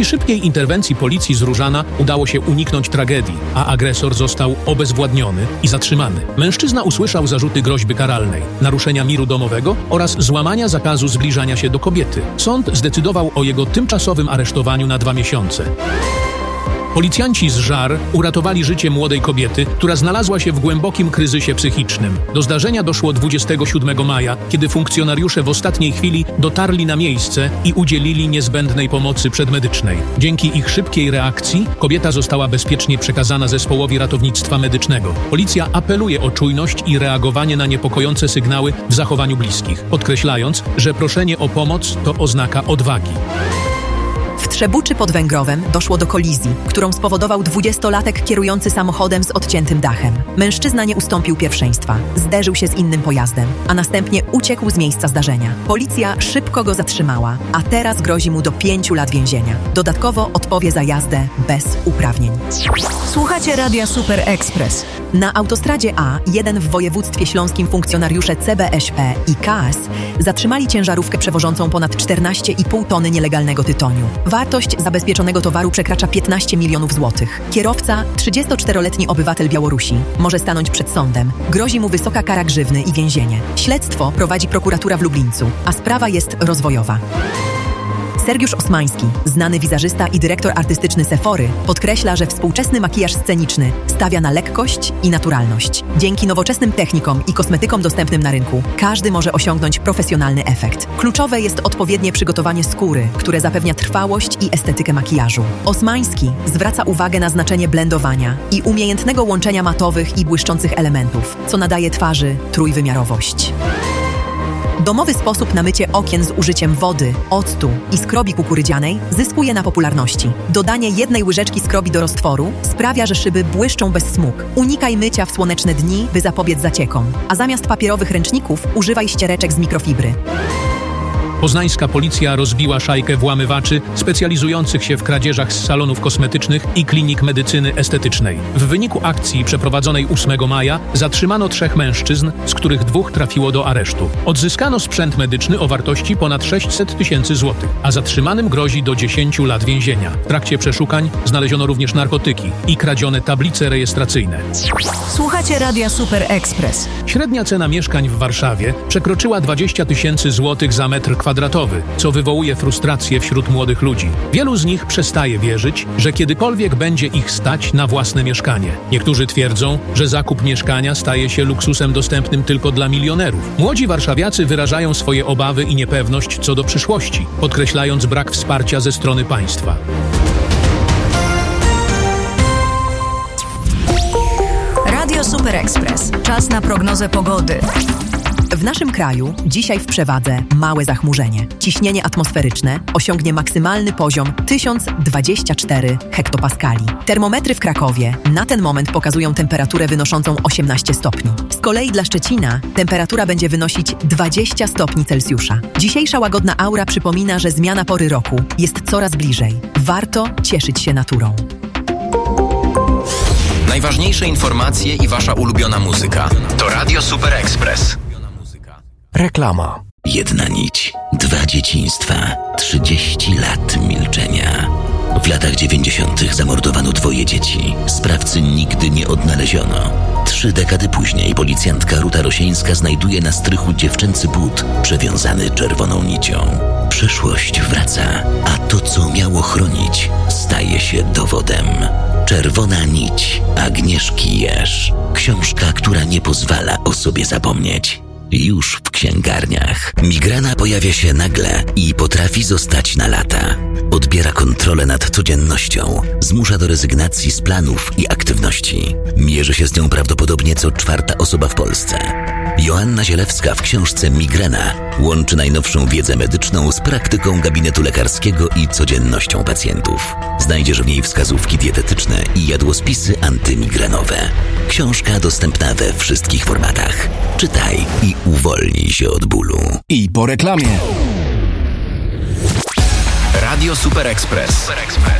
szybkiej interwencji policji z Różana udało się uniknąć tragedii, a agresor został obezwładniony i zatrzymany. Mężczyzna usłyszał zarzuty groźby karalnej, naruszenia miru domowego oraz złamania zakazu zbliżania się do kobiety. Sąd zdecydował o jego tymczasowym aresztowaniu na 2 miesiące. Policjanci z Żar uratowali życie młodej kobiety, która znalazła się w głębokim kryzysie psychicznym. Do zdarzenia doszło 27 maja, kiedy funkcjonariusze w ostatniej chwili dotarli na miejsce i udzielili niezbędnej pomocy przedmedycznej. Dzięki ich szybkiej reakcji kobieta została bezpiecznie przekazana zespołowi ratownictwa medycznego. Policja apeluje o czujność i reagowanie na niepokojące sygnały w zachowaniu bliskich, podkreślając, że proszenie o pomoc to oznaka odwagi. W Trzebuczy pod Węgrowem doszło do kolizji, którą spowodował 20-latek kierujący samochodem z odciętym dachem. Mężczyzna nie ustąpił pierwszeństwa, zderzył się z innym pojazdem, a następnie uciekł z miejsca zdarzenia. Policja szybko go zatrzymała, a teraz grozi mu do 5 lat więzienia. Dodatkowo odpowie za jazdę bez uprawnień. Słuchacie Radia Super Express. Na autostradzie A1 w województwie śląskim funkcjonariusze CBŚP i KAS zatrzymali ciężarówkę przewożącą ponad 14,5 tony nielegalnego tytoniu. Wartość zabezpieczonego towaru przekracza 15 milionów złotych. Kierowca, 34-letni obywatel Białorusi, może stanąć przed sądem. Grozi mu wysoka kara grzywny i więzienie. Śledztwo prowadzi prokuratura w Lublińcu, a sprawa jest rozwojowa. Sergiusz Osmański, znany wizażysta i dyrektor artystyczny Sephory, podkreśla, że współczesny makijaż sceniczny stawia na lekkość i naturalność. Dzięki nowoczesnym technikom i kosmetykom dostępnym na rynku każdy może osiągnąć profesjonalny efekt. Kluczowe jest odpowiednie przygotowanie skóry, które zapewnia trwałość i estetykę makijażu. Osmański zwraca uwagę na znaczenie blendowania i umiejętnego łączenia matowych i błyszczących elementów, co nadaje twarzy trójwymiarowość. Domowy sposób na mycie okien z użyciem wody, octu i skrobi kukurydzianej zyskuje na popularności. Dodanie 1 łyżeczki skrobi do roztworu sprawia, że szyby błyszczą bez smug. Unikaj mycia w słoneczne dni, by zapobiec zaciekom. A zamiast papierowych ręczników używaj ściereczek z mikrofibry. Poznańska policja rozbiła szajkę włamywaczy specjalizujących się w kradzieżach z salonów kosmetycznych i klinik medycyny estetycznej. W wyniku akcji przeprowadzonej 8 maja zatrzymano 3 mężczyzn, z których 2 trafiło do aresztu. Odzyskano sprzęt medyczny o wartości ponad 600 000 złotych, a zatrzymanym grozi do 10 lat więzienia. W trakcie przeszukań znaleziono również narkotyki i kradzione tablice rejestracyjne. Słuchacie Radia Super Express. Średnia cena mieszkań w Warszawie przekroczyła 20 000 złotych za metr kwadratowy, co wywołuje frustrację wśród młodych ludzi. Wielu z nich przestaje wierzyć, że kiedykolwiek będzie ich stać na własne mieszkanie. Niektórzy twierdzą, że zakup mieszkania staje się luksusem dostępnym tylko dla milionerów. Młodzi warszawiacy wyrażają swoje obawy i niepewność co do przyszłości, podkreślając brak wsparcia ze strony państwa. Radio Super Express. Czas na prognozę pogody. W naszym kraju dzisiaj w przewadze małe zachmurzenie. Ciśnienie atmosferyczne osiągnie maksymalny poziom 1024 hektopaskali. Termometry w Krakowie na ten moment pokazują temperaturę wynoszącą 18 stopni. Z kolei dla Szczecina temperatura będzie wynosić 20 stopni Celsjusza. Dzisiejsza łagodna aura przypomina, że zmiana pory roku jest coraz bliżej. Warto cieszyć się naturą. Najważniejsze informacje i wasza ulubiona muzyka. To Radio Super Express. Reklama. 1 nić, 2 dzieciństwa, 30 lat milczenia. W latach 90. zamordowano 2 dzieci. Sprawcy nigdy nie odnaleziono. 3 dekady później policjantka Ruta Rosieńska znajduje na strychu dziewczęcy but przewiązany czerwoną nicią. Przeszłość wraca, a to, co miało chronić, staje się dowodem. Czerwona nić Agnieszki Jerz. Książka, która nie pozwala o sobie zapomnieć. Już w księgarniach. Migrena pojawia się nagle i potrafi zostać na lata. Odbiera kontrolę nad codziennością, zmusza do rezygnacji z planów i aktywności. Mierzy się z nią prawdopodobnie co 4. osoba w Polsce. Joanna Zielewska w książce Migrena łączy najnowszą wiedzę medyczną z praktyką gabinetu lekarskiego i codziennością pacjentów. Znajdziesz w niej wskazówki dietetyczne i jadłospisy antymigrenowe. Książka dostępna we wszystkich formatach. Czytaj i uwolnij się od bólu. I po reklamie. Radio Super Express.